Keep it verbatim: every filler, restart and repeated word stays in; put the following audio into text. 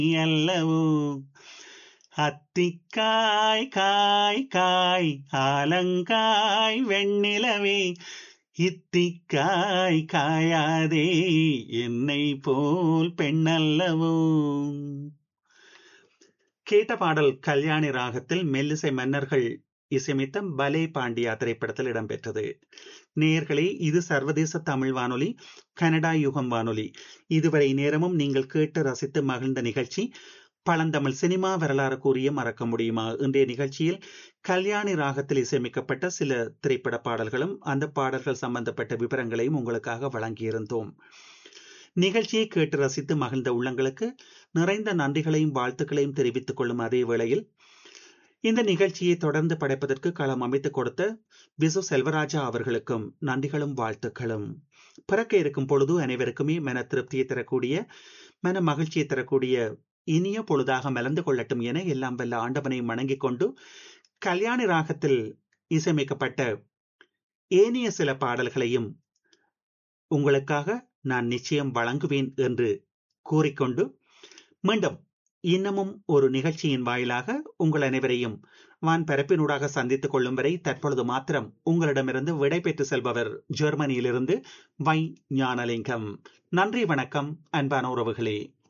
அல்லவோ அத்திக்காய் காய் காய் ஆலங்காய் வெண்ணிலவே இத்திக்காய் காயாதே என்னை போல் பெண்ணல்லவோ. கேட்ட பாடல் கல்யாணி ராகத்தில் மெல்லிசை மன்னர்கள் இசையமைத்த பலே பாண்டியா திரைப்படத்தில் இடம்பெற்றது. நேயர்களே, இது சர்வதேச தமிழ் வானொலி, கனடா யுகம் வானொலி. இதுவரை நேரமும் நீங்கள் கேட்டு ரசித்து மகிழ்ந்த நிகழ்ச்சி பழந்தமிழ் சினிமா வரலாறு கூறிய மறக்க முடியுமா. இன்றைய நிகழ்ச்சியில் கல்யாணி ராகத்தில் இசையமைக்கப்பட்ட சில திரைப்பட பாடல்களும் அந்த பாடல்கள் சம்பந்தப்பட்ட விவரங்களையும் உங்களுக்காக வழங்கியிருந்தோம். நிகழ்ச்சியை கேட்டு ரசித்து மகிழ்ந்த உள்ளங்களுக்கு நிறைந்த நன்றிகளையும் வாழ்த்துக்களையும் தெரிவித்துக் கொள்ளும் அதே வேளையில் இந்த நிகழ்ச்சியை தொடர்ந்து படைப்பதற்கு களம் அமைத்துக் கொடுத்த விசு செல்வராஜா அவர்களுக்கும் நன்றிகளும் வாழ்த்துக்களும். பிறக்க இருக்கும் பொழுது அனைவருக்குமே மன திருப்தியை தரக்கூடிய, மன மகிழ்ச்சியை தரக்கூடிய இனிய பொழுதாக மலர்ந்து கொள்ளட்டும் என எல்லாம் வல்ல ஆண்டவனை வணங்கிக் கொண்டு, கல்யாணி ராகத்தில் இசையமைக்கப்பட்ட ஏனைய சில பாடல்களையும் உங்களுக்காக நான் நிச்சயம் வழங்குவேன் என்று கூறிக்கொண்டு, மீண்டும் இன்னமும் ஒரு நிகழ்ச்சியின் வாயிலாக உங்கள் அனைவரையும் வான் பரப்பினூடாக சந்தித்துக் கொள்ளும் வரை தற்பொழுது மாத்திரம் உங்களிடமிருந்து விடை பெற்று செல்பவர் ஜெர்மனியிலிருந்து வை ஞானலிங்கம். நன்றி, வணக்கம் அன்பான உறவுகளே.